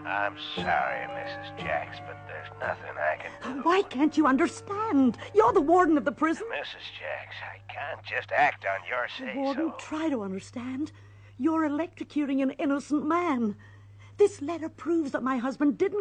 I'm sorry, Mrs. Jacks, but there's nothing I can do. Why can't you understand? You're the warden of the prison. Mrs. Jacks, I can't just act on your Warden, say-so. try to understand. You're electrocuting an innocent man. This letter proves that my husband didn't